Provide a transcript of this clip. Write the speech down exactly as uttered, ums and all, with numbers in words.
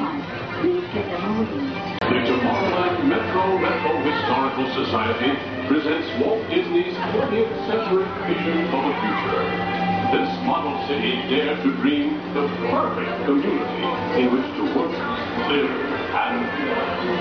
on. Please get the movie. The Tomorrowland Metro Metro Historical Society presents Walt Disney's twentieth century vision of the future. This model city dared to dream the perfect community in which to work, live, and play.